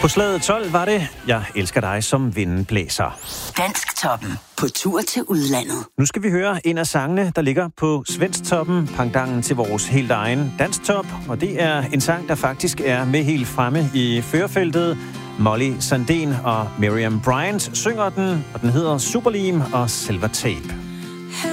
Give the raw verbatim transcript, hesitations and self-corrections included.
På slaget tolv var det, jeg elsker dig som vinden blæser. Dansktoppen på tur til udlandet. Nu skal vi høre en af sangene, der ligger på Svensktoppen, pangdangen til vores helt egen Dansktop. Og det er en sang, der faktisk er med helt fremme i førerfeltet. Molly Sandén og Miriam Bryant synger den, og den hedder Superlim og Silver Tape.